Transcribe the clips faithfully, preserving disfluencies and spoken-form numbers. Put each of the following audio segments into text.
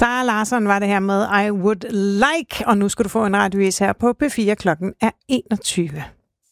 Sara Larsson var det her med I Would Like, og nu skal du få en radiovis her på P fire. Klokken er enogtyve.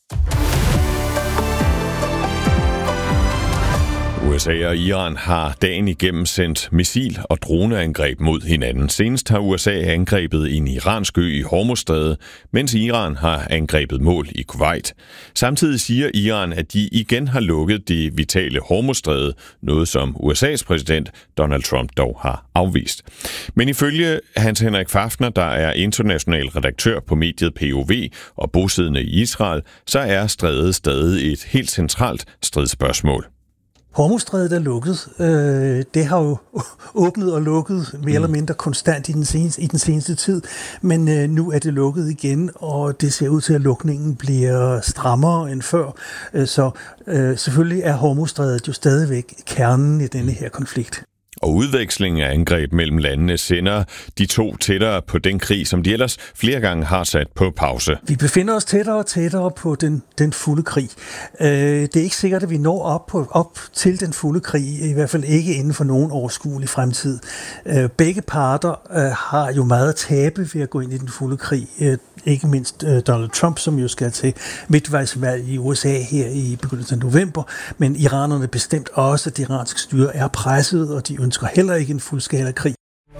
U S A og Iran har dagen igennem sendt missil- og droneangreb mod hinanden. Senest har U S A angrebet en iransk ø i Hormuzstrædet, mens Iran har angrebet mål i Kuwait. Samtidig siger Iran, at de igen har lukket det vitale Hormuzstrædet, noget som U S A's præsident Donald Trump dog har afvist. Men ifølge Hans Henrik Fafner, der er international redaktør på mediet P O V og bosiddende i Israel, så er strædet stadig et helt centralt stridsspørgsmål. Hormuzstrædet er lukket. Øh, det har jo åbnet og lukket mere mm. eller mindre konstant i den seneste, i den seneste tid, men øh, nu er det lukket igen, og det ser ud til, at lukningen bliver strammere end før. Øh, så øh, selvfølgelig er Hormuzstrædet jo stadigvæk kernen i denne her konflikt. Og udvekslingen af angreb mellem landene sender de to tættere på den krig, som de ellers flere gange har sat på pause. Vi befinder os tættere og tættere på den, den fulde krig. Øh, det er ikke sikkert, at vi når op, på, op til den fulde krig, i hvert fald ikke inden for nogen overskuelig fremtid. Øh, begge parter øh, har jo meget at tabe ved at gå ind i den fulde krig. Øh, ikke mindst øh, Donald Trump, som jo skal til midtvejsvalg i U S A her i begyndelsen af november, men iranerne bestemt også, at det iranske styre er presset, og de ønsker heller ikke en fuldskala krig.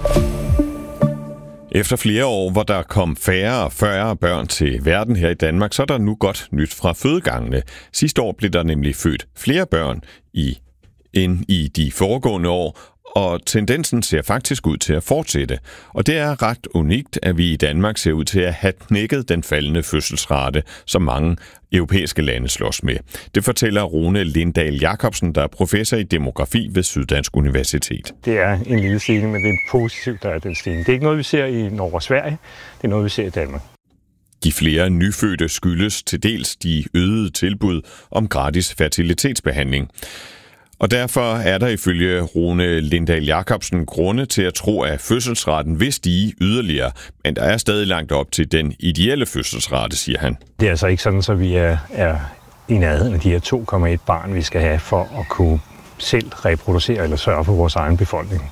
Efter flere år, hvor der kom færre og færre børn til verden her i Danmark, så er der nu godt nyt fra fødegangene. Sidste år blev der nemlig født flere børn i, end i de foregående år, og tendensen ser faktisk ud til at fortsætte. Og det er ret unikt, at vi i Danmark ser ud til at have knækket den faldende fødselsrate, som mange europæiske lande slås med. Det fortæller Rune Lindahl Jacobsen, der er professor i demografi ved Syddansk Universitet. Det er en lille stigning, men det er positivt, der er den stigning. Det er ikke noget, vi ser i Norge og Sverige. Det er noget, vi ser i Danmark. De flere nyfødte skyldes til dels de øgede tilbud om gratis fertilitetsbehandling. Og derfor er der ifølge Rune Lindahl Jacobsen grunde til at tro, at fødselsraten vil stige yderligere, men der er stadig langt op til den ideelle fødselsrate, siger han. Det er altså ikke sådan, at vi er, er i nærheden af de her to komma et barn, vi skal have for at kunne selv reproducere eller sørge for vores egen befolkning.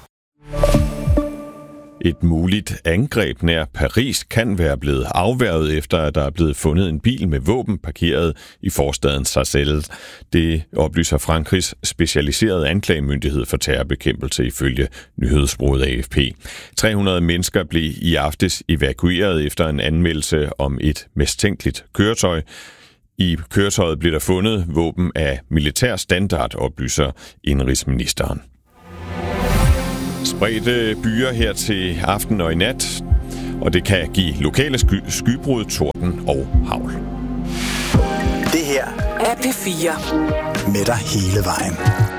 Et muligt angreb nær Paris kan være blevet afværget, efter at der er blevet fundet en bil med våben parkeret i forstaden Sarcelles. Det oplyser Frankrigs specialiserede anklagemyndighed for terrorbekæmpelse ifølge nyhedsbureauet A F P. tre hundrede mennesker blev i aftes evakueret efter en anmeldelse om et mistænkeligt køretøj. I køretøjet blev der fundet våben af militær standard, oplyser indenrigsministeren. Spredte byer her til aften og i nat, og det kan give lokale sky- skybrud, torden og hagl. Det her er P fire med dig hele vejen.